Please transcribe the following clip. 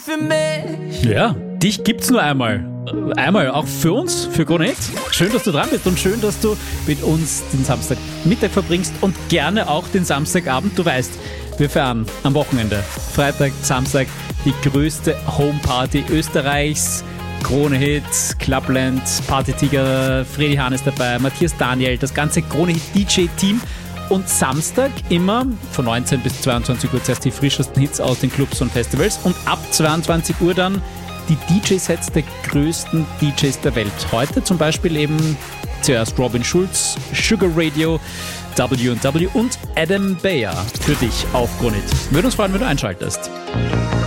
für mich. Ja, dich gibt's nur einmal. Einmal auch für uns, für Krone Hits. Schön, dass du dran bist und schön, dass du mit uns den Samstagmittag verbringst und gerne auch den Samstagabend. Du weißt, wir feiern am Wochenende, Freitag, Samstag, die größte Homeparty Österreichs. Krone Hits, Clubland, Partytiger, Freddy Hahn ist dabei, Matthias Daniel, das ganze Krone Hit DJ-Team. Und Samstag immer von 19 bis 22 Uhr zuerst die frischesten Hits aus den Clubs und Festivals und ab 22 Uhr dann die DJ-Sets der größten DJs der Welt. Heute zum Beispiel eben zuerst Robin Schulz, Sugar Radio, W&W und Adam Beyer für dich auf Krone Hit. Würde uns freuen, wenn du einschaltest.